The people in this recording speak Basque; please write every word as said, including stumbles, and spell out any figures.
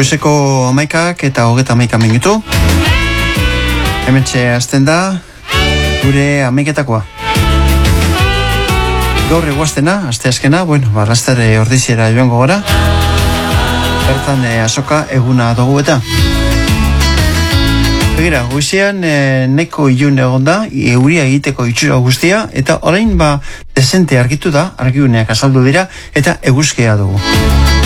Goizeko amaikak eta hogeta amaika minutu. Hementxe hasten da gure amaiketakoa. Gaur eguaztena, aste azkena, bueno, ba, lastare ordiziera joango gara. Bertan e, azoka eguna dugu eta. Begira, goizean e, neko ilun egon da, euria egiteko itxura guztia, eta orain ba desente argitu da, argiuneak azaldu dira, eta eguzkea dugu.